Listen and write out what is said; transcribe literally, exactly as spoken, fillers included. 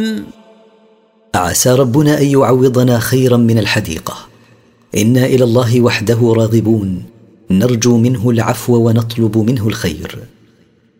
راغبون. عسى ربنا أن يعوضنا خيرا من الحديقة. إنا إلى الله وحده راغبون، نرجو منه العفو ونطلب منه الخير.